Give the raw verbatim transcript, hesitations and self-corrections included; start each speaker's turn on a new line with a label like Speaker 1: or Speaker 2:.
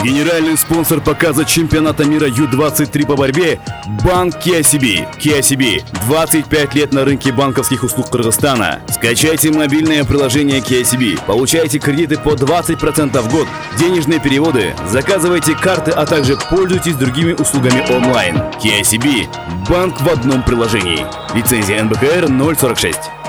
Speaker 1: Генеральный спонсор показа чемпионата мира ю двадцать три по борьбе – банк Kia си би. Kia си би – двадцать пять лет на рынке банковских услуг Кыргызстана. Скачайте мобильное приложение Kia си би, получайте кредиты по двадцать процентов в год, денежные переводы, заказывайте карты, а также пользуйтесь другими услугами онлайн. Kia си би – банк в одном приложении. Лицензия эн бэ ка эр ноль сорок шесть.